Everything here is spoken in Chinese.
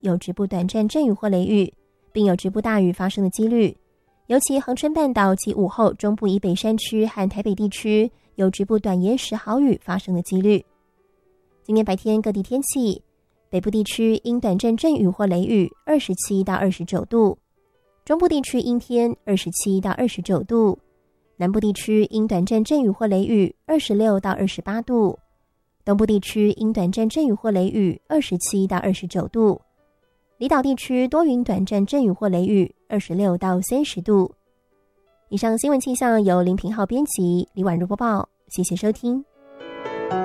有局部短暂阵雨或雷雨，并有局部大雨发生的几率。尤其恒春半岛及午后中部以北山区和台北地区有局部短延时豪雨发生的几率。今天白天各地天气，北部地区因短暂阵雨或雷雨27到29度，中部地区阴天27到29度，南部地区因短暂阵雨或雷雨26到28度，东部地区因短暂阵雨或雷雨27到29度，离岛地区多云短暂阵雨或雷雨26到30度。以上新闻气象由林平浩编辑，李婉如播报，谢谢收听。